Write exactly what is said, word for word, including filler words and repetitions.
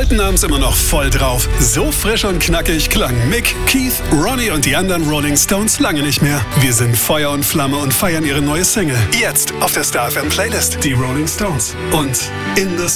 alten haben's immer noch voll drauf. So frisch und knackig klang Mick, Keith, Ronnie und die anderen Rolling Stones lange nicht mehr. Wir sind Feuer und Flamme und feiern ihre neue Single. Jetzt auf der Star F M Playlist. Die Rolling Stones. Und In the